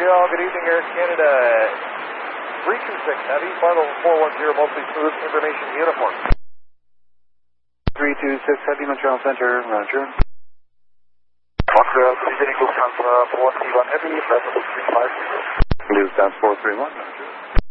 Montreal, good evening, Air Canada. 326 Heavy, final 410, mostly smooth, information uniform. 326 Heavy, Montreal Center, roger. Montreal, City Eagle Alpha 431 Heavy, level 35. Lufthansa 431, roger.